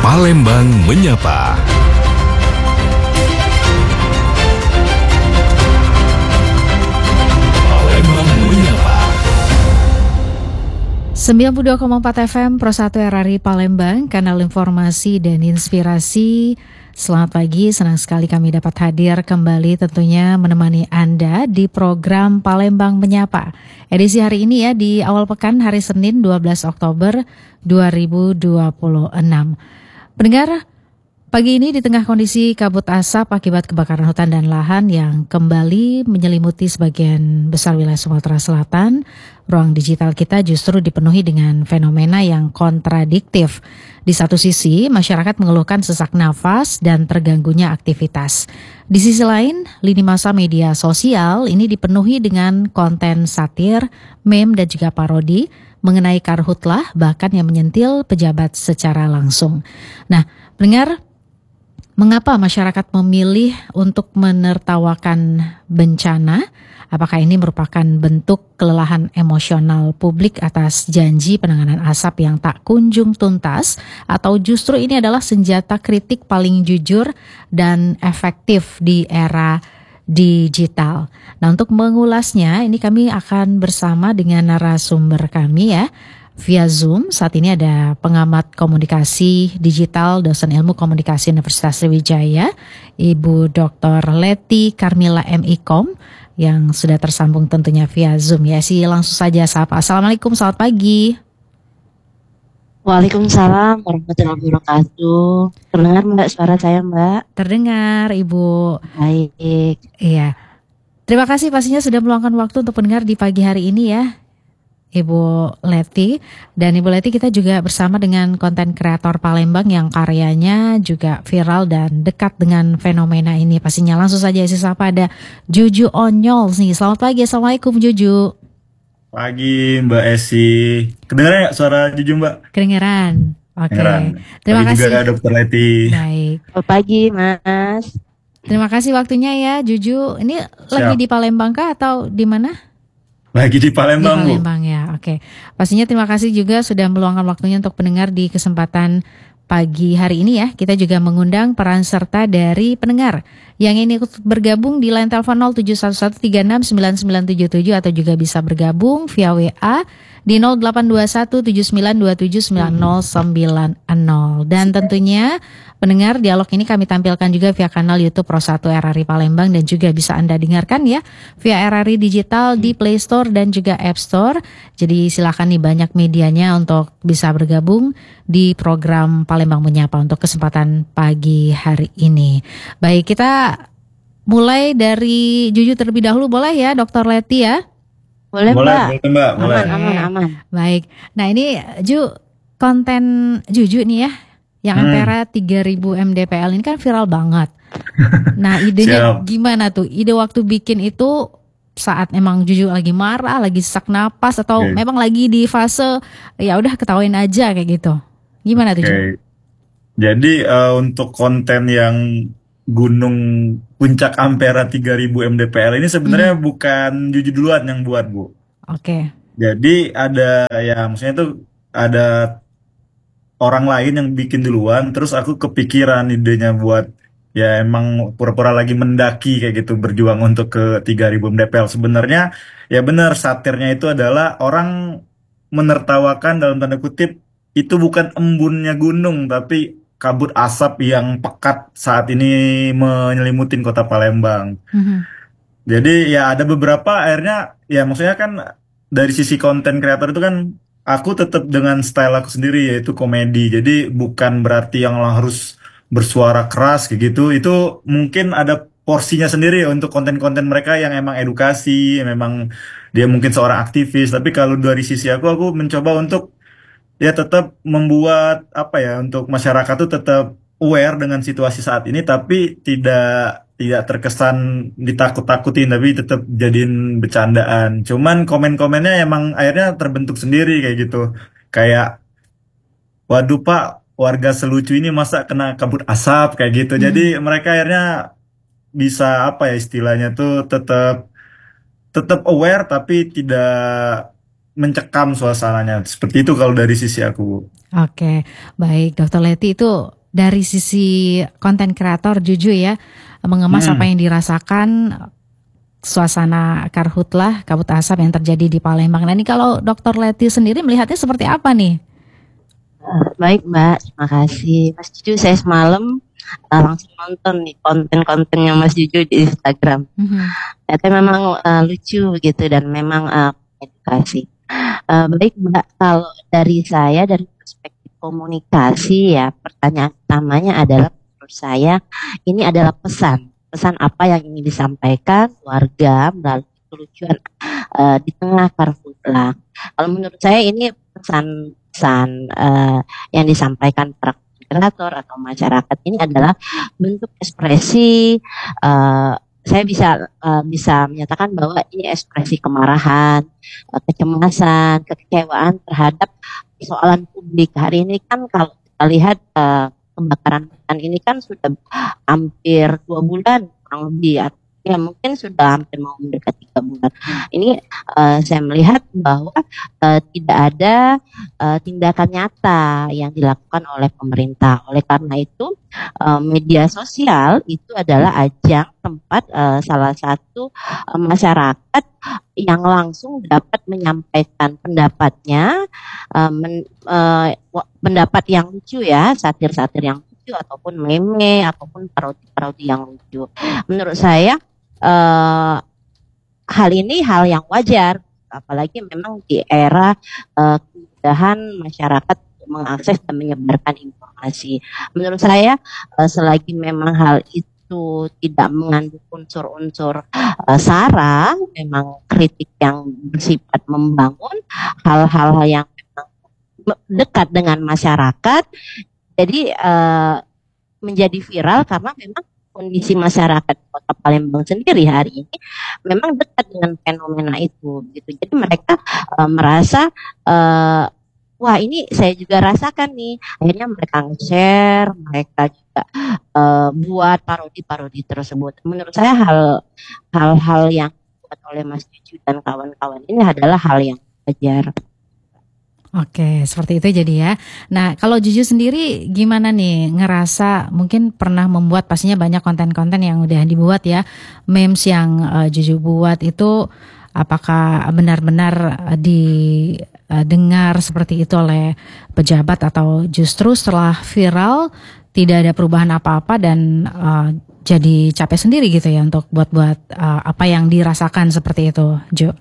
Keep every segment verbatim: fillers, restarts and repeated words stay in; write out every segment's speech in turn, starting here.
Palembang Menyapa. Palembang Menyapa. sembilan puluh dua koma empat F M Pro satu R R I Palembang, kanal informasi dan inspirasi. Selamat pagi, senang sekali kami dapat hadir kembali tentunya menemani Anda di program Palembang Menyapa. Edisi hari ini ya, di awal pekan hari Senin dua belas Oktober dua ribu dua puluh enam. Pendengar, pagi ini di tengah kondisi kabut asap akibat kebakaran hutan dan lahan yang kembali menyelimuti sebagian besar wilayah Sumatera Selatan, ruang digital kita justru dipenuhi dengan fenomena yang kontradiktif. Di satu sisi, masyarakat mengeluhkan sesak nafas dan terganggunya aktivitas. Di sisi lain, lini masa media sosial ini dipenuhi dengan konten satir, meme dan juga parodi mengenai karhutlah, bahkan yang menyentil pejabat secara langsung. Nah, pendengar, mengapa masyarakat memilih untuk menertawakan bencana? Apakah ini merupakan bentuk kelelahan emosional publik atas janji penanganan asap yang tak kunjung tuntas? Atau justru ini adalah senjata kritik paling jujur dan efektif di era digital? Nah, untuk mengulasnya, ini kami akan bersama dengan narasumber kami ya, via Zoom. Saat ini ada pengamat komunikasi digital, dosen ilmu komunikasi Universitas Sriwijaya, Ibu Doktor Leti Carmila M I.Com, yang sudah tersambung tentunya via Zoom ya. Si langsung saja sapa. Assalamualaikum, selamat pagi. Waalaikumsalam warahmatullahi wabarakatuh. Terdengar Mbak suara saya, Mbak? Terdengar, Ibu. Baik. Iya. Terima kasih pastinya sudah meluangkan waktu untuk pendengar di pagi hari ini ya, Ibu Leti. Dan Ibu Leti, kita juga bersama dengan konten kreator Palembang yang karyanya juga viral dan dekat dengan fenomena ini. Pastinya langsung saja sisa pada Juju Onyol nih. Selamat pagi, Assalamualaikum Juju. Pagi Mbak Esi. Kedengeran nggak suara Juju Mbak? Kedengeran. Oke. Kedengeran. Terima Pagi kasih. juga Dokter Leti. Baik. Selamat pagi, Mas. Terima kasih waktunya ya Juju. Ini Siap. lagi di Palembang kah atau di mana? Lagi di Palembang, Di Palembang Bu. ya, oke. Pastinya terima kasih juga sudah meluangkan waktunya untuk pendengar di kesempatan pagi hari ini ya. Kita juga mengundang peran serta dari pendengar yang ini ikut bergabung di line telepon nol tujuh satu satu tiga enam sembilan sembilan tujuh tujuh atau juga bisa bergabung via W A di nol delapan dua satu tujuh sembilan dua tujuh sembilan nol sembilan nol. Dan tentunya pendengar, dialog ini kami tampilkan juga via kanal YouTube Pro satu R R I Palembang dan juga bisa Anda dengarkan ya via R R I Digital di Play Store dan juga App Store. Jadi silakan nih, banyak medianya untuk bisa bergabung di program Palembang Menyapa untuk kesempatan pagi hari ini. Baik, kita mulai dari Juju terlebih dahulu, boleh ya Dokter Leti ya? Boleh, Boleh, Mbak? boleh Mbak, boleh. Aman, aman, aman. Baik, nah ini Ju, konten Juju nih ya, yang Hmm. Ampera tiga ribu M D P L ini kan viral banget. Nah, idenya Siap. gimana tuh? Ide waktu bikin itu saat emang Juju lagi marah, lagi sesak napas, atau Oke. memang lagi di fase ya udah ketawain aja kayak gitu? Gimana tuh Ju? Oke. Jadi eh, untuk konten yang Gunung Puncak Ampera tiga ribu M D P L ini sebenarnya bukan Juju duluan yang buat, Bu. Oke. Jadi ada ya maksudnya tuh ada orang lain yang bikin duluan, terus aku kepikiran idenya buat ya emang pura-pura lagi mendaki kayak gitu, berjuang untuk ke tiga ribu M D P L. Sebenarnya ya benar, satirnya itu adalah orang menertawakan dalam tanda kutip itu bukan embunnya gunung, tapi kabut asap yang pekat saat ini menyelimutin kota Palembang. Mhm. Jadi ya ada beberapa akhirnya ya maksudnya kan dari sisi konten kreator itu kan aku tetap dengan style aku sendiri yaitu komedi. Jadi bukan berarti yang harus bersuara keras kayak gitu. Itu mungkin ada porsinya sendiri ya untuk konten-konten mereka yang emang edukasi, yang memang dia mungkin seorang aktivis. Tapi kalau dari sisi aku aku mencoba untuk ya tetap membuat apa ya untuk masyarakat tuh tetap aware dengan situasi saat ini, tapi tidak tidak terkesan ditakut-takutin, tapi tetap jadiin bercandaan. Cuman komen-komennya emang akhirnya terbentuk sendiri kayak gitu. Kayak, waduh Pak, warga selucu ini masa kena kabut asap kayak gitu. Jadi mereka akhirnya bisa apa ya istilahnya tuh tetap tetap aware tapi tidak mencekam suasananya. Seperti itu kalau dari sisi aku. Oke, baik dokter Leti, itu dari sisi konten kreator Juju ya, mengemas apa Hmm. yang dirasakan suasana karhutlah kabut asap yang terjadi di Palembang. Nah ini kalau dokter Leti sendiri melihatnya seperti apa nih? Eh, baik Mbak, terima kasih. Mas Juju, saya semalam eh, langsung nonton nih konten-kontennya Mas Juju di Instagram. Mhm. Ternyata memang eh, lucu gitu dan memang eh, edukasi. Eh, baik Mbak, kalau dari saya dari perspektif komunikasi ya, pertanyaan utamanya adalah menurut saya ini adalah pesan. Pesan apa yang ingin disampaikan warga melalui kelucuan eh, di tengah karhutlah. Kalau menurut saya ini pesan-pesan eh, yang disampaikan para kreator atau masyarakat ini adalah bentuk ekspresi. eh, saya bisa eh, bisa menyatakan bahwa ini ekspresi kemarahan, eh, kecemasan, kekecewaan terhadap persoalan publik. Hari ini kan kalau kita lihat eh, kebakaran hutan ini kan sudah hampir dua bulan kurang lebih, ya mungkin sudah hampir mau mendekati tiga bulan. Ini eh, saya melihat bahwa eh, tidak ada eh, tindakan nyata yang dilakukan oleh pemerintah. Oleh karena itu eh, media sosial itu adalah ajang tempat eh, salah satu eh, masyarakat yang langsung dapat menyampaikan pendapatnya, eh, men- eh, wa- pendapat yang lucu ya, satir-satir yang lucu ataupun meme ataupun parodi-parodi yang lucu. Menurut saya eh, hal ini hal yang wajar, apalagi memang di era eh, kemudahan masyarakat untuk mengakses dan menyebarkan informasi. Menurut saya eh, selagi memang hal itu tidak mengandung unsur-unsur eh, sara, memang kritik yang bersifat membangun, hal-hal yang memang dekat dengan masyarakat, jadi eh, menjadi viral karena memang kondisi masyarakat Kota Palembang sendiri hari ini memang dekat dengan fenomena itu gitu. Jadi mereka eh, merasa eh, wah ini saya juga rasakan nih. Akhirnya mereka nge-share, mereka juga eh, buat parodi-parodi tersebut. Menurut saya hal hal-hal yang dibuat oleh Mas Cucu dan kawan-kawan ini adalah hal yang wajar. Oke, seperti itu jadi ya. Nah, kalau Juju sendiri gimana nih? Ngerasa mungkin pernah membuat pastinya banyak konten-konten yang udah dibuat ya. Memes yang eh, Juju buat itu apakah benar-benar eh, didengar seperti itu oleh pejabat atau justru setelah viral tidak ada perubahan apa-apa dan eh, jadi capek sendiri gitu ya untuk buat-buat eh, apa yang dirasakan seperti itu, Ju?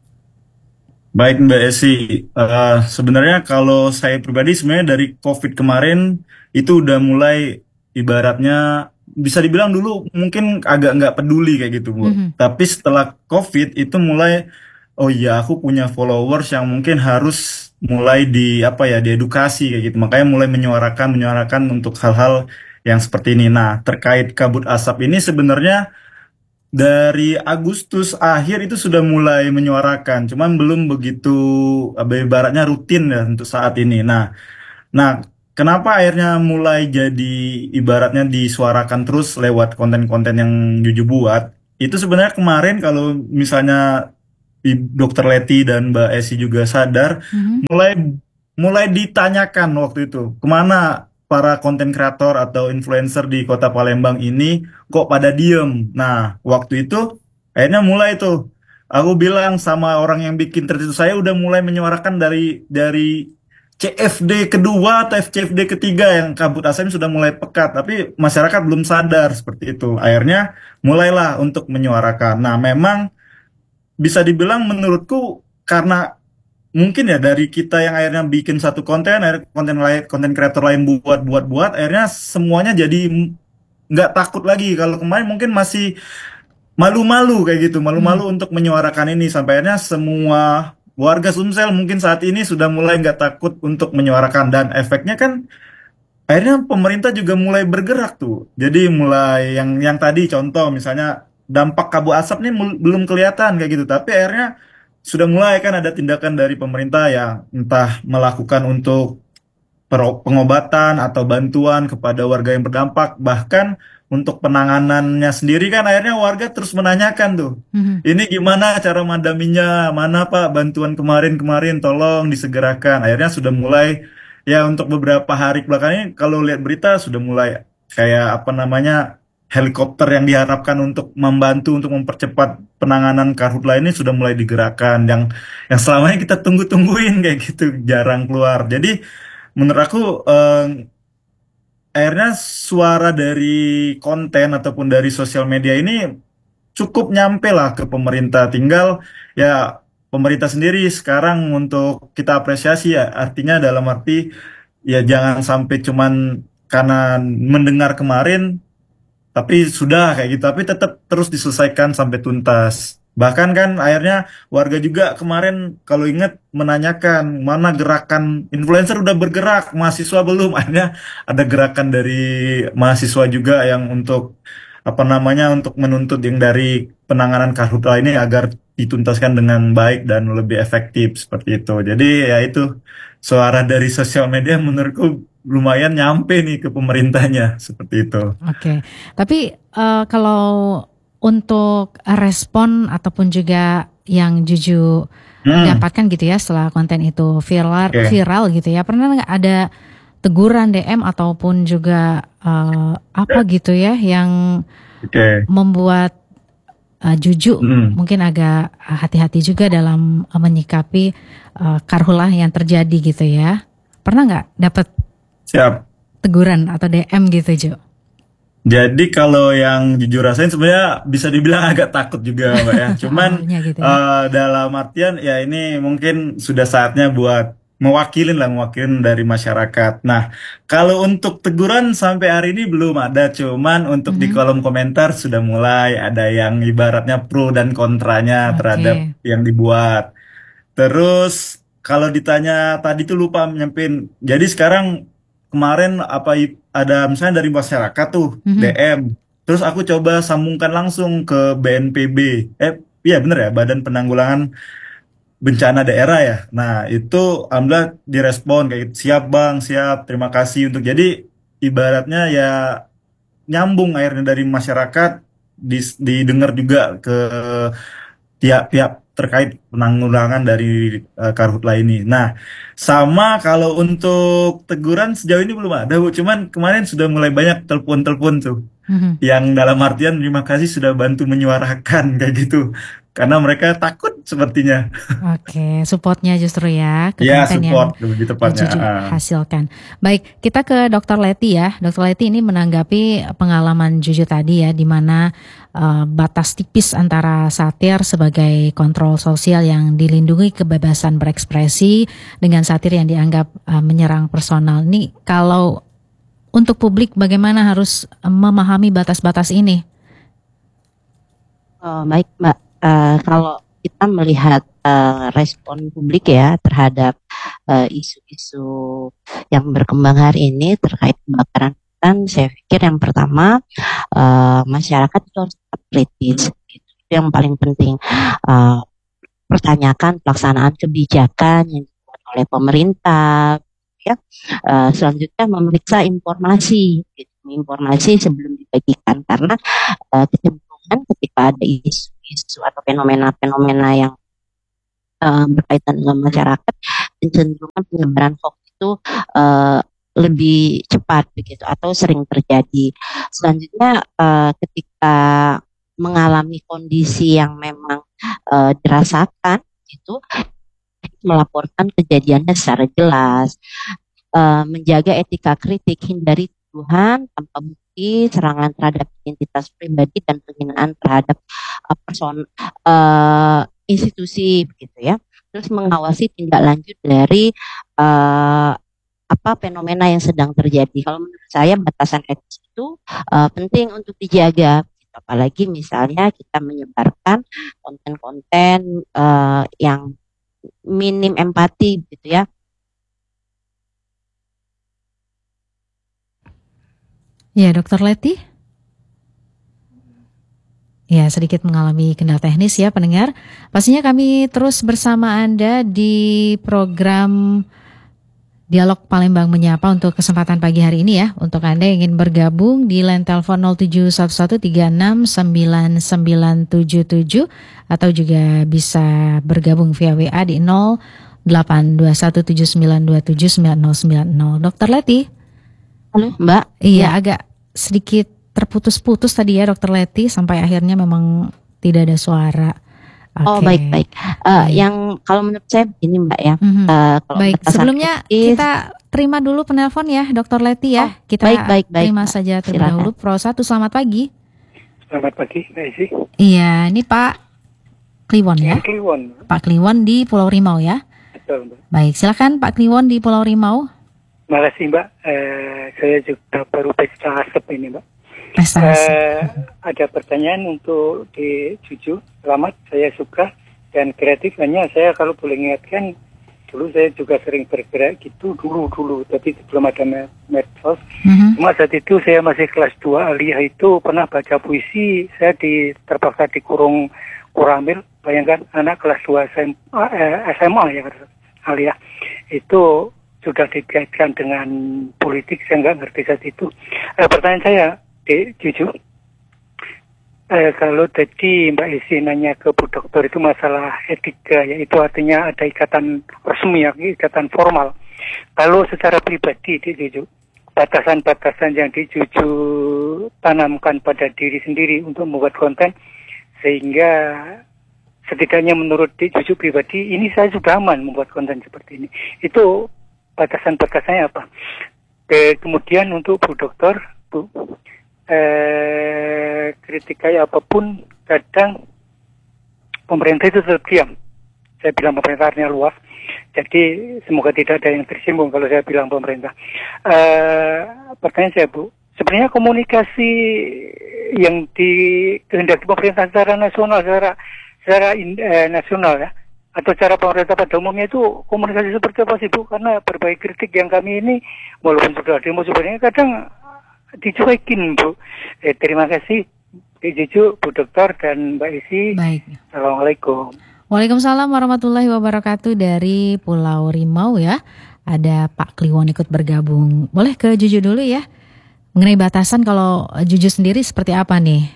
Baik Mbak Esi, Eh, sebenarnya kalau saya pribadi sebenarnya dari COVID kemarin itu udah mulai ibaratnya bisa dibilang dulu mungkin agak nggak peduli kayak gitu Bu. Mhm. Tapi setelah COVID itu mulai, oh iya aku punya followers yang mungkin harus mulai di apa ya diedukasi kayak gitu. Makanya mulai menyuarakan menyuarakan untuk hal-hal yang seperti ini. Nah terkait kabut asap ini sebenarnya dari Agustus akhir itu sudah mulai menyuarakan, cuman belum begitu apa ibaratnya rutin ya untuk saat ini. Nah, nah kenapa akhirnya mulai jadi ibaratnya disuarakan terus lewat konten-konten yang Juju buat? Itu sebenarnya kemarin kalau misalnya I- Dokter Leti dan Mbak Esi juga sadar, Mhm. mulai mulai ditanyakan waktu itu kemana para konten kreator atau influencer di Kota Palembang ini kok pada diem. Nah, waktu itu akhirnya mulai tuh aku bilang sama orang yang bikin thread itu saya udah mulai menyuarakan dari dari C F D kedua atau C F D ketiga yang kabut asapnya sudah mulai pekat, tapi masyarakat belum sadar seperti itu. Akhirnya mulailah untuk menyuarakan. Nah, memang bisa dibilang menurutku karena mungkin ya dari kita yang akhirnya bikin satu konten, akhirnya konten lain, konten kreator lain buat buat buat, akhirnya semuanya jadi m- nggak takut lagi. Kalau kemarin mungkin masih malu-malu kayak gitu, Mhm. malu-malu untuk menyuarakan ini. Sampai akhirnya semua warga Sumsel mungkin saat ini sudah mulai nggak takut untuk menyuarakan dan efeknya kan akhirnya pemerintah juga mulai bergerak tuh. Jadi mulai yang yang tadi contoh misalnya dampak kabut asap nih mul- belum kelihatan kayak gitu, tapi akhirnya sudah mulai kan ada tindakan dari pemerintah yang entah melakukan untuk pero- pengobatan atau bantuan kepada warga yang berdampak, bahkan untuk penanganannya sendiri kan akhirnya warga terus menanyakan tuh, Mhm. ini gimana cara madaminya, mana Pak bantuan kemarin-kemarin, tolong disegerakan. Akhirnya sudah mulai, ya untuk beberapa hari belakangan ini kalau lihat berita sudah mulai kayak apa namanya helikopter yang diharapkan untuk membantu untuk mempercepat penanganan karhutla ini sudah mulai digerakkan. Yang yang selama ini kita tunggu-tungguin kayak gitu jarang keluar. Jadi menurut aku eh, akhirnya suara dari konten ataupun dari sosial media ini cukup nyampe lah ke pemerintah. Tinggal ya pemerintah sendiri sekarang untuk kita apresiasi ya, artinya dalam arti ya jangan sampai cuman karena mendengar kemarin tapi sudah kayak gitu, tapi tetap terus diselesaikan sampai tuntas. Bahkan kan akhirnya warga juga kemarin kalau ingat menanyakan mana gerakan influencer udah bergerak, mahasiswa belum. Akhirnya ada gerakan dari mahasiswa juga yang untuk apa namanya untuk menuntut yang dari penanganan karhutla ini agar dituntaskan dengan baik dan lebih efektif seperti itu. Jadi ya itu suara dari sosial media menurutku lumayan nyampe nih ke pemerintahnya seperti itu. Oke, tapi eh, kalau untuk respon ataupun juga yang Juju Hmm, dapatkan gitu ya setelah konten itu viral oke, viral gitu ya, pernah nggak ada teguran D M ataupun juga eh, apa gitu ya yang oke. membuat eh, Juju Hmm, mungkin agak hati-hati juga dalam eh, menyikapi eh, karhutlah yang terjadi gitu ya? Pernah nggak dapat siap. teguran atau D M gitu, Ju? Jadi kalau yang jujur rasain sebenarnya bisa dibilang agak takut juga Mbak ya. Cuman Awalnya gitu ya. eh, dalam artian ya ini mungkin sudah saatnya buat mewakilin lah, mewakilin dari masyarakat. Nah, kalau untuk teguran sampai hari ini belum ada. Cuman untuk di Mhm. kolom komentar sudah mulai ada yang ibaratnya pro dan kontranya terhadap Oke. yang dibuat. Terus kalau ditanya tadi tuh lupa nyempin. Jadi sekarang kemarin apa i- ada misalnya dari masyarakat tuh Mhm. D M. Terus aku coba sambungkan langsung ke B N P B. Eh iya bener ya Badan Penanggulangan Bencana Daerah ya. Nah itu alhamdulillah direspon kayak gitu, siap Bang, siap. Terima kasih untuk jadi ibaratnya ya nyambung akhirnya dari masyarakat dis- didengar juga ke pihak-pihak terkait penanggulangan dari eh, karhutla ini. Nah, sama kalau untuk teguran sejauh ini belum ada, Bu. Cuman kemarin sudah mulai banyak telepon-telepon tuh. Mhm. Yang dalam artian terima kasih sudah bantu menyuarakan kayak gitu. Karena mereka takut sepertinya. Oke, supportnya justru ya ke Ya, konten yang support lebih eh, tepatnya. Juju Ah. hasilkan. Baik, kita ke Dokter Leti ya. Dokter Leti ini menanggapi pengalaman Juju tadi ya, di mana eh, batas tipis antara satir sebagai kontrol sosial yang dilindungi kebebasan berekspresi dengan satir yang dianggap eh, menyerang personal. Nih, kalau untuk publik bagaimana harus eh, memahami batas-batas ini? Oh, baik Mbak. Eh, kalau kita melihat eh, respon publik ya terhadap eh, isu-isu yang berkembang hari ini terkait kebakaran hutan, saya pikir yang pertama eh, masyarakat itu harus tetap kritis. Gitu. Itu yang paling penting. Eh, Pertanyakan pelaksanaan kebijakan yang dibuat oleh pemerintah. Ya, Eh, selanjutnya memeriksa informasi, gitu. Informasi sebelum dibagikan karena eh, kecenderungan ketika ada isu-isu atau fenomena-fenomena yang eh, berkaitan dengan masyarakat, kecenderungan penyebaran hoax itu eh, lebih cepat begitu atau sering terjadi. Selanjutnya eh, ketika mengalami kondisi yang memang eh, dirasakan itu melaporkan kejadiannya secara jelas, eh, menjaga etika kritik, hindari tuduhan tanpa bukti, serangan terhadap identitas pribadi dan penghinaan terhadap eh, person eh, institusi begitu ya. Terus mengawasi tindak lanjut dari eh, apa fenomena yang sedang terjadi. Kalau menurut saya batasan etis itu eh, penting untuk dijaga. Apalagi misalnya kita menyebarkan konten-konten eh, yang minim empati gitu ya. Ya, Dokter Leti? Ya, sedikit mengalami kendala teknis ya pendengar. Pastinya kami terus bersama Anda di program Dialog Palembang Menyapa untuk kesempatan pagi hari ini ya. Untuk Anda yang ingin bergabung di line telepon nol tujuh satu satu tiga enam sembilan sembilan tujuh tujuh atau juga bisa bergabung via W A di nol delapan dua satu tujuh sembilan dua tujuh sembilan nol sembilan nol. Dokter Leti. Halo Mbak. Iya, agak sedikit terputus-putus tadi ya Dokter Leti, sampai akhirnya memang tidak ada suara. Oh Oke. baik-baik. Uh, Baik. Yang kalau menurut saya begini Mbak ya. Mhm. Uh, kalau Baik, batasan sebelumnya etis- kita terima dulu penelpon ya Dokter Leti ya. Oh, Kita baik, baik, baik, terima Mbak. saja terlebih Silakan. dahulu. Pro satu, selamat pagi. Selamat pagi, Mbak Isi. Iya, ini Pak Kliwon ya. Kliwon. Pak Kliwon di Pulau Rimau ya. Betul, Mbak. Baik, silakan Pak Kliwon di Pulau Rimau. Terima kasih, Mbak. Eh, saya juga baru pesta asap ini, Mbak. Prestasi. Eh, ada pertanyaan untuk di Juju. Selamat, saya suka dan kreatif. Hanya saya kalau boleh ingatkan, dulu saya juga sering bergerak gitu dulu-dulu, tapi belum ada med- medsos. Mhm. Cuma saat itu saya masih kelas dua, Aliyah itu pernah baca puisi, saya di, terpaksa dikurung Kuramil. Bayangkan anak kelas dua S M A, eh, S M A ya, Aliyah. Itu sudah dikaitkan dengan politik, saya nggak ngerti saat itu. Eh, pertanyaan saya, di Juju, eh, kalau tadi Mbak Isi nanya ke Bu Dokter itu masalah etika, yaitu artinya ada ikatan resmi, ya, ikatan formal. Kalau secara pribadi di Juju, batasan-batasan yang di Juju tanamkan pada diri sendiri untuk membuat konten, sehingga setidaknya menurut di Juju pribadi, ini saya sudah aman membuat konten seperti ini. Itu batasan-batasannya apa? Ke, kemudian untuk Bu Dokter, Bu, eh, kritikai apapun, kadang pemerintah itu tetap diam. Saya bilang pemerintahnya luas, jadi semoga tidak ada yang tersinggung kalau saya bilang pemerintah. Eh, pertanyaan saya, Bu, sebenarnya komunikasi yang dikehendaki pemerintah secara nasional, secara secara in, eh, nasional ya, atau cara pemerintah pada umumnya itu komunikasi seperti apa sih, Bu? Karena berbagai kritik yang kami ini, walaupun sudah demo sebenarnya kadang dicuekin, Bu. Eh, terima kasih, Bu Juju, Bu Dokter, dan Mbak Isi. Baik. Assalamualaikum. Waalaikumsalam warahmatullahi wabarakatuh dari Pulau Rimau ya. Ada Pak Kliwon ikut bergabung. Boleh ke Juju dulu ya. Mengenai batasan, kalau Juju sendiri seperti apa nih?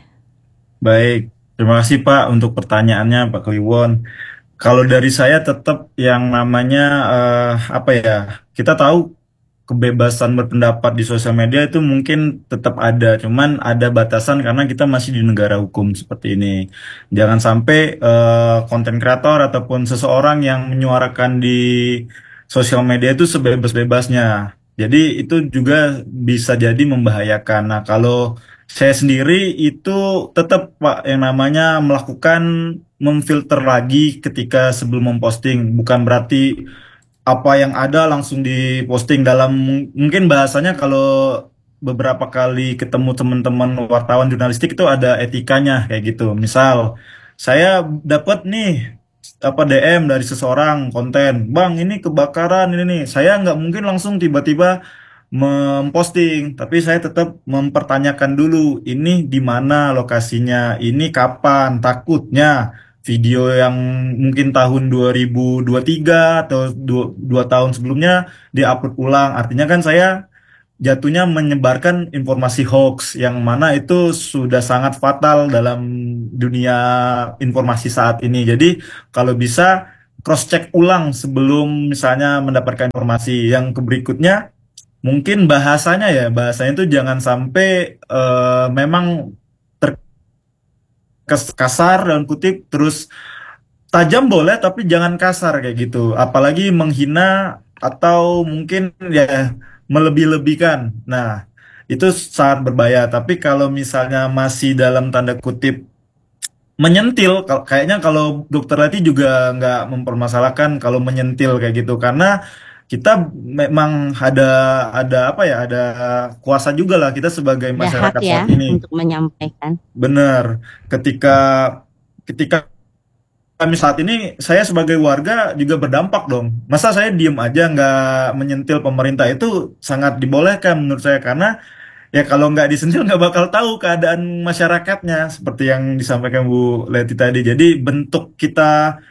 Baik, terima kasih Pak untuk pertanyaannya Pak Kliwon. Kalau dari saya tetap yang namanya eh, apa ya, kita tahu kebebasan berpendapat di sosial media itu mungkin tetap ada, cuman ada batasan karena kita masih di negara hukum seperti ini. Jangan sampai eh, konten kreator ataupun seseorang yang menyuarakan di sosial media itu sebebas-bebasnya. Jadi itu juga bisa jadi membahayakan. Nah, kalau saya sendiri itu tetap Pak yang namanya melakukan memfilter lagi ketika sebelum memposting. Bukan berarti apa yang ada langsung diposting dalam, mungkin bahasanya kalau beberapa kali ketemu teman-teman wartawan jurnalistik itu ada etikanya kayak gitu. Misal saya dapat nih apa D M dari seseorang konten, Bang ini kebakaran ini nih, saya nggak mungkin langsung tiba-tiba memposting, tapi saya tetap mempertanyakan dulu ini di mana lokasinya, ini kapan, takutnya video yang mungkin tahun dua ribu dua puluh tiga atau dua, dua tahun sebelumnya diupload ulang. Artinya kan saya jatuhnya menyebarkan informasi hoax yang mana itu sudah sangat fatal dalam dunia informasi saat ini. Jadi kalau bisa cross check ulang sebelum misalnya mendapatkan informasi. Yang berikutnya mungkin bahasanya ya, bahasanya itu jangan sampai eh, memang kasar dalam kutip, terus tajam boleh tapi jangan kasar kayak gitu, apalagi menghina atau mungkin ya melebih-lebihkan. Nah itu sangat berbahaya. Tapi kalau misalnya masih dalam tanda kutip menyentil, kal- kayaknya kalau Dokter Leti juga nggak mempermasalahkan kalau menyentil kayak gitu, karena kita memang ada ada apa ya, ada kuasa juga lah kita sebagai Jahat masyarakat ya saat ini. untuk menyampaikan. Benar, ketika ketika kami saat ini, saya sebagai warga juga berdampak dong. Masa saya diem aja nggak menyentil pemerintah, itu sangat dibolehkan menurut saya, karena ya kalau nggak disentil nggak bakal tahu keadaan masyarakatnya seperti yang disampaikan Bu Leti tadi. Jadi bentuk kita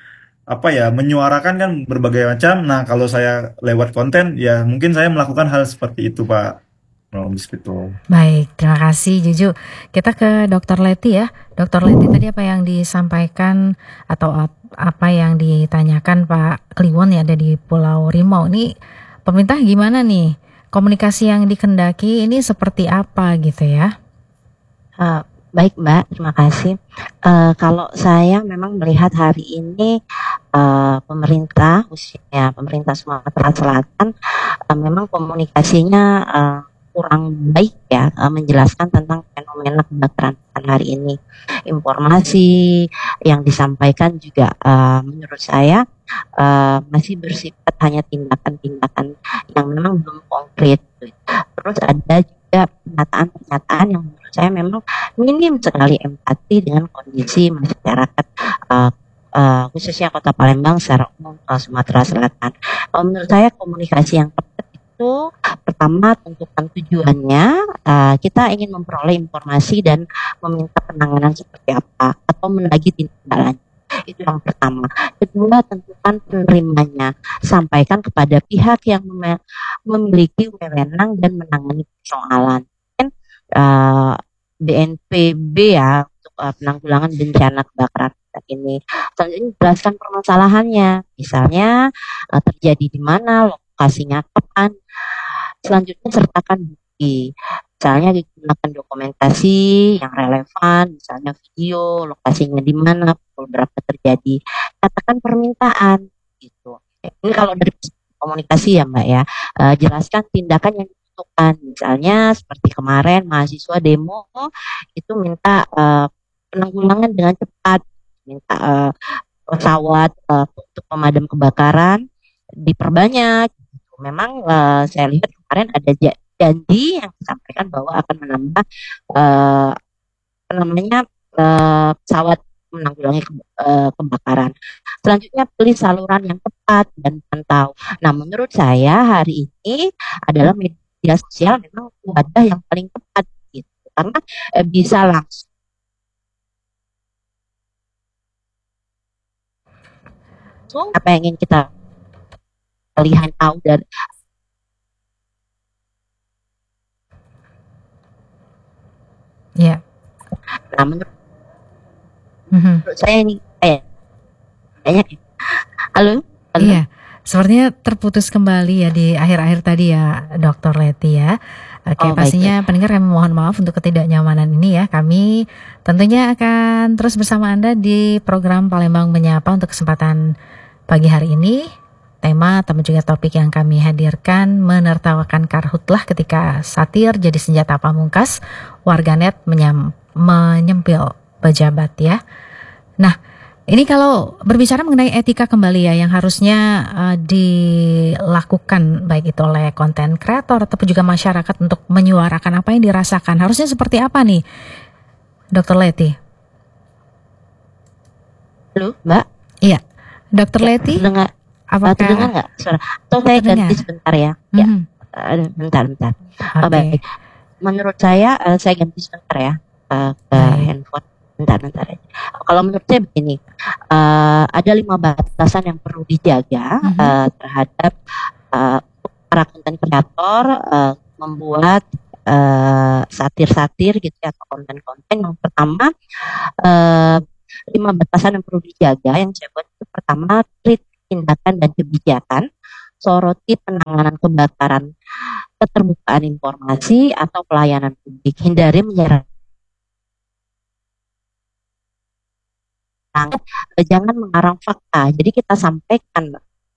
apa ya, menyuarakan kan berbagai macam. Nah, kalau saya lewat konten, ya mungkin saya melakukan hal seperti itu, Pak. Oh, gitu. Baik, terima kasih Juju. Kita ke Dokter Leti ya. Dokter Leti, tadi apa yang disampaikan atau ap- apa yang ditanyakan Pak Kliwon ya, ada di Pulau Rimau. Ini pemerintah gimana nih? Komunikasi yang dikendaki ini seperti apa gitu ya? Uh, baik Mbak, terima kasih. Uh, kalau saya memang melihat hari ini uh, pemerintah, khususnya pemerintah Sumatera Selatan, uh, memang komunikasinya uh, kurang baik ya, uh, menjelaskan tentang fenomena kebakaran hari ini. Informasi yang disampaikan juga uh, menurut saya uh, masih bersifat hanya tindakan-tindakan yang memang belum konkret. Terus ada juga pernyataan-pernyataan yang menurut saya memang minim sekali empati dengan kondisi masyarakat uh, uh, khususnya Kota Palembang secara umum uh, Sumatera Selatan. Uh, menurut saya komunikasi yang tepat itu pertama tentukan tujuannya, uh, kita ingin memperoleh informasi dan meminta penanganan seperti apa atau menagih tindak lanjut. Itu yang pertama. Kedua, tentukan penerimanya, sampaikan kepada pihak yang mem- memiliki wewenang dan menangani persoalan. Uh, B N P B ya, untuk uh, penanggulangan bencana kebakaran ini. Selanjutnya jelaskan permasalahannya, misalnya uh, terjadi di mana, lokasinya kapan. Selanjutnya sertakan bukti, misalnya digunakan dokumentasi yang relevan, misalnya video, lokasinya di mana, pukul berapa terjadi. Katakan permintaan, gitu. Ini kalau dari komunikasi ya Mbak ya, uh, jelaskan tindakan yang misalnya seperti kemarin mahasiswa demo itu minta uh, penanggulangan dengan cepat, minta uh, pesawat uh, untuk pemadam kebakaran diperbanyak. Memang uh, saya lihat kemarin ada janji yang disampaikan bahwa akan menambah uh, apa namanya uh, pesawat menanggulangi ke, uh, kebakaran. Selanjutnya pilih saluran yang tepat dan pantau. Nah, menurut saya hari ini adalah media media sosial memang wadah yang paling tepat gitu, karena eh, bisa langsung apa yang ingin kita lihat tahu dari. Ya. Nah, menurut, Mm-hmm. menurut saya ini eh, kayaknya halo, halo? Iya. Sepertinya terputus kembali ya di akhir-akhir tadi ya, Dokter Leti ya. Oke, Oh, pastinya baik, baik. pendengar kami mohon maaf untuk ketidaknyamanan ini ya. Kami tentunya akan terus bersama Anda di program Palembang Menyapa untuk kesempatan pagi hari ini. Tema atau juga topik yang kami hadirkan menertawakan karhutlah ketika satir jadi senjata pamungkas, warganet menyam, menyempil pejabat ya. Nah, ini kalau berbicara mengenai etika kembali ya yang harusnya uh, dilakukan baik itu oleh konten kreator ataupun juga masyarakat untuk menyuarakan apa yang dirasakan. Harusnya seperti apa nih, Dokter Leti? Halo, Mbak? Iya, Dokter Ya, Leti? dengar, Apakah terdengar nggak suara? Atau saya terdengar? ganti sebentar ya? Ya, Mhm. uh, bentar, bentar. Oke, Oh, baik. Menurut saya, uh, saya ganti sebentar ya uh, ke baik. handphone. Bentar-bentar aja. Kalau menurut saya begini, uh, ada lima batasan yang perlu dijaga Mhm. uh, terhadap uh, para konten kreator uh, membuat uh, satir-satir gitu ya, atau konten-konten. Yang pertama, uh, lima batasan yang perlu dijaga yang saya buat itu pertama, kritik tindakan dan kebijakan, soroti penanganan kebakaran, keterbukaan informasi atau pelayanan publik, hindari menyerang. Jangan mengarang fakta, jadi kita sampaikan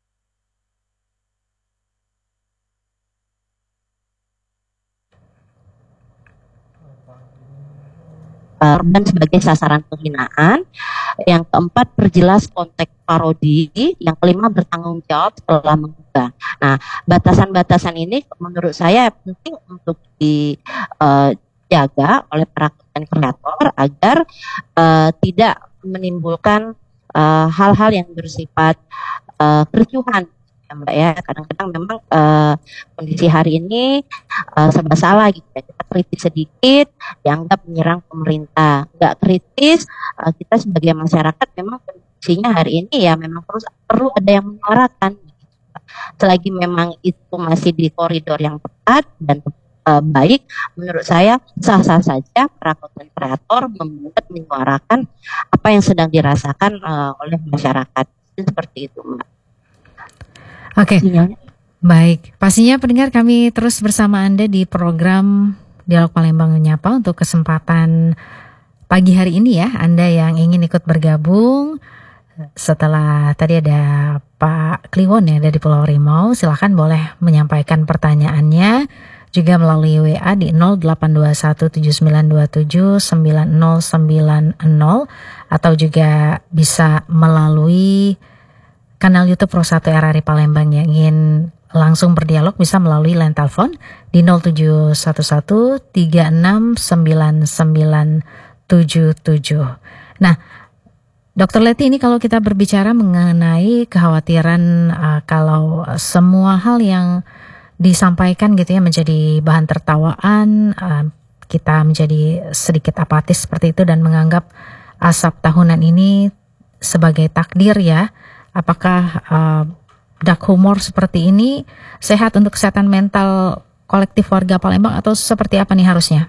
korban sebagai sasaran penghinaan. Yang keempat, perjelas konteks parodi. Yang kelima, bertanggung jawab setelah mengunggah. Nah, batasan-batasan ini menurut saya penting untuk dijaga uh, oleh para konten kreator agar uh, tidak menimbulkan uh, hal-hal yang bersifat uh, kericuhan ya Mbak ya. Kadang-kadang memang uh, kondisi hari ini uh, serba salah gitu ya. Kita kritis sedikit dianggap menyerang pemerintah, nggak kritis uh, kita sebagai masyarakat memang kondisinya hari ini ya memang terus perlu ada yang menyuarakan. Selagi memang itu masih di koridor yang tepat dan uh, baik, menurut saya sah-sah saja para konten kreator membuat menyuarakan apa yang sedang dirasakan uh, oleh masyarakat. Seperti itu, Mbak. Oke, okay. Baik. Pastinya pendengar, kami terus bersama Anda di program Dialog Palembang Menyapa untuk kesempatan pagi hari ini ya. Anda yang ingin ikut bergabung setelah tadi ada Pak Kliwon ya dari Pulau Rimau, silakan boleh menyampaikan pertanyaannya juga melalui W A di nol delapan dua satu tujuh sembilan dua tujuh sembilan nol sembilan nol atau juga bisa melalui kanal YouTube Pro satu R R I Palembang. Yang ingin langsung berdialog bisa melalui line telepon di nol tujuh satu satu tiga enam sembilan sembilan tujuh tujuh. Nah, Dokter Leti, ini kalau kita berbicara mengenai kekhawatiran uh, kalau semua hal yang disampaikan gitu ya menjadi bahan tertawaan, uh, kita menjadi sedikit apatis seperti itu dan menganggap asap tahunan ini sebagai takdir ya. Apakah uh, dark humor seperti ini sehat untuk kesehatan mental kolektif warga Palembang atau seperti apa nih harusnya?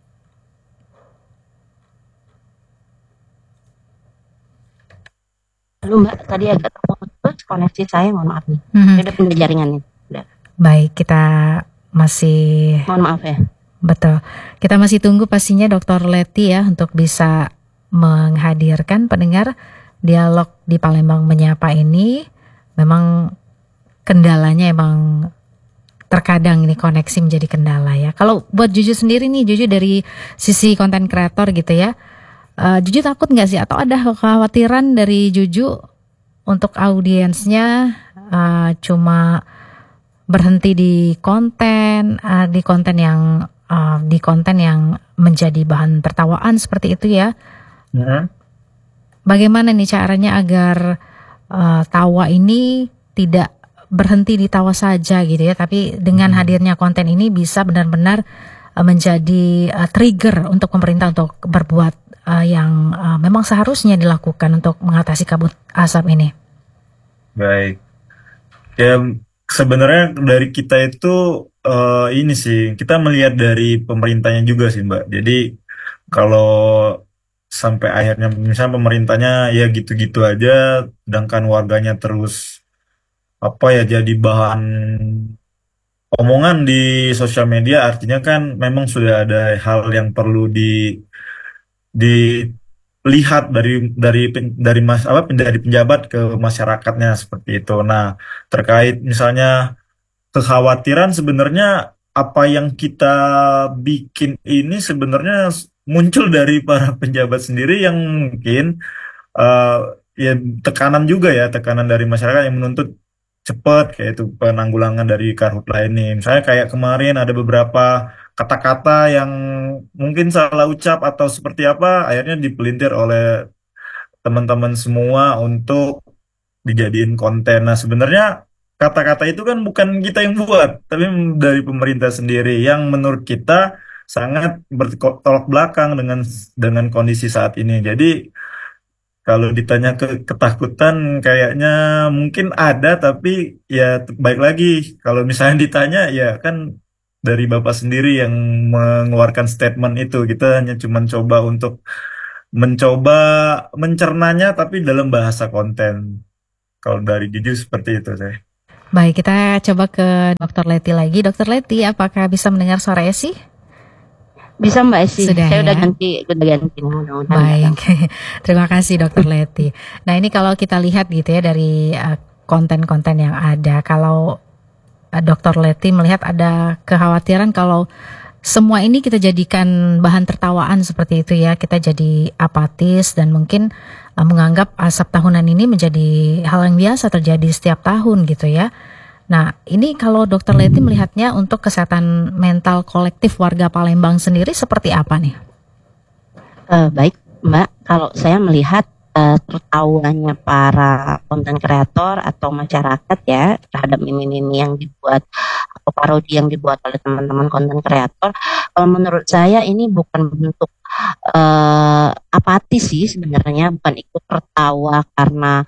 Lalu Mbak, tadi agak terputus koneksi saya, mohon maaf nih. Mm-hmm. Udah pindah jaringannya. Udah. Baik, kita masih... Mohon maaf ya. Betul. Kita masih tunggu pastinya Dokter Leti ya untuk bisa menghadirkan pendengar dialog di Palembang Menyapa ini. Memang kendalanya emang terkadang ini koneksi menjadi kendala ya. Kalau buat Juju sendiri nih, Juju dari sisi konten kreator gitu ya, Uh, Juju takut nggak sih atau ada kekhawatiran dari Juju untuk audiensnya uh, cuma berhenti di konten uh, di konten yang uh, di konten yang menjadi bahan tertawaan seperti itu ya? Hmm. Bagaimana nih caranya agar uh, tawa ini tidak berhenti di tawa saja gitu ya, tapi dengan Hmm. hadirnya konten ini bisa benar-benar uh, menjadi uh, trigger untuk pemerintah untuk berbuat Uh, yang uh, memang seharusnya dilakukan untuk mengatasi kabut asap ini? Baik. Ya sebenarnya dari kita itu uh, ini sih kita melihat dari pemerintahnya juga sih Mbak. Jadi kalau sampai akhirnya misalnya pemerintahnya ya gitu-gitu aja, sedangkan warganya terus apa ya jadi bahan omongan di sosial media, artinya kan memang sudah ada hal yang perlu di dilihat dari dari dari mas apa dari penjabat ke masyarakatnya seperti itu. Nah, terkait misalnya kekhawatiran sebenarnya apa yang kita bikin ini sebenarnya muncul dari para penjabat sendiri yang mungkin uh, ya tekanan juga ya, tekanan dari masyarakat yang menuntut cepat kayak itu penanggulangan dari karhutla ini. Misalnya kayak kemarin ada beberapa kata-kata yang mungkin salah ucap atau seperti apa, akhirnya dipelintir oleh teman-teman semua untuk dijadiin konten. Nah, sebenarnya kata-kata itu kan bukan kita yang buat, tapi dari pemerintah sendiri yang menurut kita sangat bertolak belakang dengan dengan kondisi saat ini. Jadi kalau ditanya ke ketakutan kayaknya mungkin ada, tapi ya baik lagi kalau misalnya ditanya ya kan dari Bapak sendiri yang mengeluarkan statement itu. Kita hanya cuma coba untuk mencoba mencernanya tapi dalam bahasa konten. Kalau dari Juju seperti itu saya. Baik, kita coba ke Dokter Leti lagi. Dokter Leti, apakah bisa mendengar suara Esi? Bisa Mbak Esi. Sudah, saya ya? udah ganti, udah ganti. Mudah-mudahan Baik, terima kasih Dokter Leti. Nah ini kalau kita lihat gitu ya dari uh, konten-konten yang ada, kalau uh, Dokter Leti melihat ada kekhawatiran kalau semua ini kita jadikan bahan tertawaan seperti itu ya, kita jadi apatis dan mungkin uh, menganggap asap tahunan ini menjadi hal yang biasa terjadi setiap tahun gitu ya. Nah ini kalau Dokter Leti melihatnya untuk kesehatan mental kolektif warga Palembang sendiri seperti apa nih? Uh, baik Mbak, kalau saya melihat uh, tertawanya para konten kreator atau masyarakat ya terhadap meme-meme yang dibuat atau parodi yang dibuat oleh teman-teman konten kreator, kalau menurut saya ini bukan bentuk uh, apatis sih sebenarnya, bukan ikut tertawa karena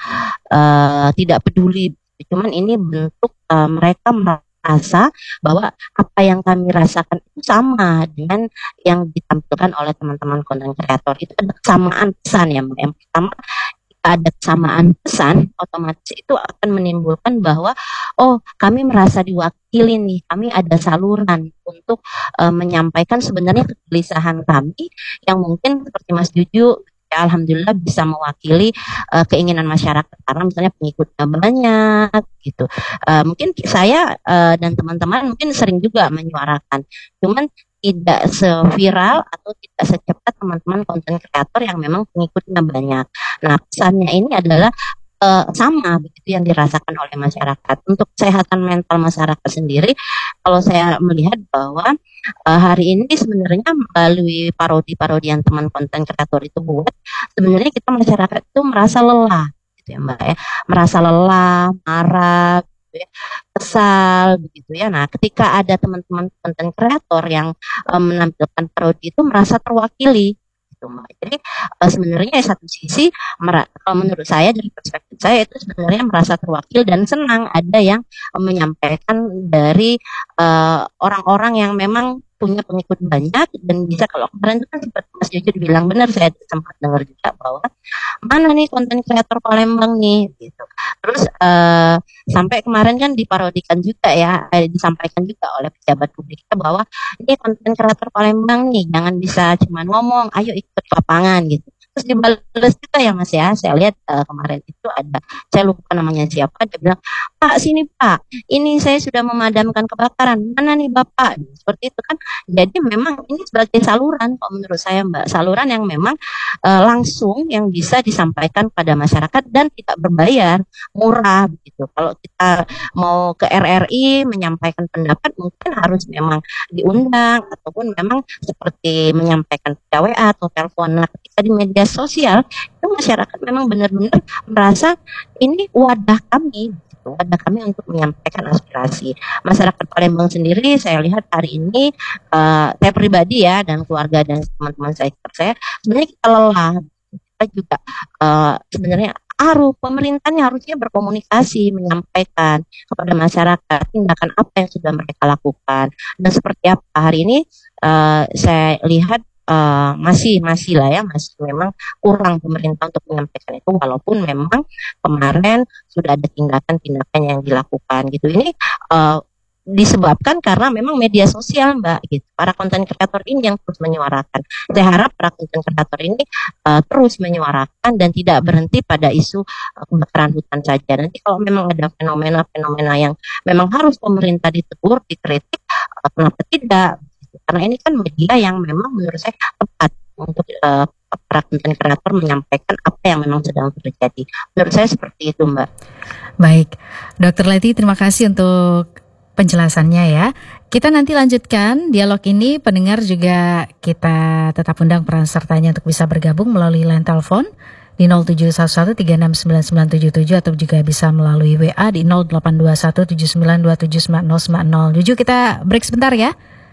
uh, tidak peduli, cuman ini bentuk uh, mereka merasa bahwa apa yang kami rasakan itu sama dengan yang ditampilkan oleh teman-teman konten kreator. Itu ada kesamaan pesan ya, Mbak. Yang pertama, jika ada kesamaan pesan, otomatis itu akan menimbulkan bahwa oh, kami merasa diwakili nih, kami ada saluran untuk uh, menyampaikan sebenarnya kegelisahan kami yang mungkin seperti Mas Juju ya, alhamdulillah bisa mewakili uh, keinginan masyarakat karena misalnya pengikutnya banyak gitu. Uh, mungkin saya uh, dan teman-teman mungkin sering juga menyuarakan, cuman tidak seviral atau tidak secepat teman-teman konten kreator yang memang pengikutnya banyak. Nah, pesannya ini adalah uh, sama begitu yang dirasakan oleh masyarakat. Untuk kesehatan mental masyarakat sendiri, kalau saya melihat bahwa uh, hari ini sebenarnya melalui parodi-parodi yang teman konten kreator itu buat, sebenarnya kita masyarakat itu merasa lelah, gitu ya Mbak ya, merasa lelah, marah, gitu ya, kesal, begitu ya. Nah, ketika ada teman-teman konten kreator yang um, menampilkan parodi itu merasa terwakili. Mbak. Jadi uh, sebenarnya satu sisi mer- kalau menurut saya dari perspektif saya itu sebenarnya merasa terwakil dan senang ada yang uh, menyampaikan dari uh, orang-orang yang memang punya pengikut banyak dan bisa, kalau kemarin itu kan seperti Mas Jojo bilang benar, saya sempat dengar juga bahwa mana nih konten kreator Palembang nih gitu. Terus uh, sampai kemarin kan diparodikan juga ya, eh, disampaikan juga oleh pejabat publiknya bahwa ini konten kreator Palembang nih, jangan bisa cuma ngomong, ayo ikut lapangan gitu. Terus dibalas juga ya Mas ya, saya lihat uh, kemarin itu ada, saya lupa namanya siapa, dia bilang, Pak sini Pak, ini saya sudah memadamkan kebakaran, mana nih Bapak, seperti itu kan. Jadi memang ini sebagai saluran, kalau menurut saya Mbak, saluran yang memang uh, langsung yang bisa disampaikan pada masyarakat dan tidak berbayar, murah begitu. Kalau kita mau ke R R I menyampaikan pendapat mungkin harus memang diundang ataupun memang seperti menyampaikan via W A atau telepon. Nah, ketika di media sosial itu masyarakat memang benar-benar merasa ini wadah kami, gitu, wadah kami untuk menyampaikan aspirasi. Masyarakat Palembang sendiri saya lihat hari ini, uh, saya pribadi ya dan keluarga dan teman-teman saya, saya sebenarnya kita lelah, kita juga uh, sebenarnya harus pemerintahnya harusnya berkomunikasi, menyampaikan kepada masyarakat tindakan apa yang sudah mereka lakukan dan seperti apa. Hari ini uh, saya lihat Uh, masih masih lah ya, masih memang kurang pemerintah untuk menyampaikan itu, walaupun memang kemarin sudah ada tindakan-tindakan yang dilakukan gitu. Ini uh, disebabkan karena memang media sosial Mbak gitu. Para konten kreator ini yang terus menyuarakan. Saya harap para konten kreator ini uh, terus menyuarakan dan tidak berhenti pada isu uh, kebakaran hutan saja. Nanti kalau memang ada fenomena-fenomena yang memang harus pemerintah ditegur, dikritik, uh, kenapa tidak? Karena ini kan media yang memang menurut saya tepat untuk uh, para konten kreator menyampaikan apa yang memang sedang terjadi. Menurut saya seperti itu Mbak. Baik, Dokter Leti terima kasih untuk penjelasannya ya. Kita nanti lanjutkan dialog ini, pendengar juga kita tetap undang peran sertanya untuk bisa bergabung melalui line telepon di nol tujuh satu satu tiga enam sembilan sembilan tujuh tujuh atau juga bisa melalui W A di nol delapan dua satu tujuh sembilan dua tujuh sembilan nol sembilan nol. Juju, kita break sebentar ya.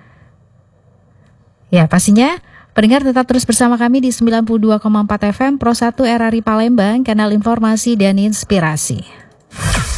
Ya, pastinya pendengar tetap terus bersama kami di sembilan puluh dua koma empat F M Pro satu R R I Palembang, kanal informasi dan inspirasi.